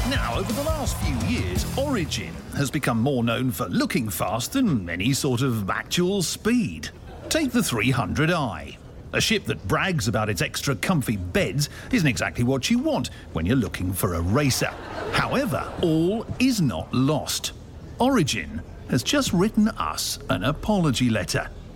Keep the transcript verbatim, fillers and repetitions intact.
Now, over the last few years, Origin has become more known for looking fast than any sort of actual speed. Take the three hundred i. A ship that brags about its extra comfy beds isn't exactly what you want when you're looking for a racer. However, all is not lost. Origin has just written us an apology letter.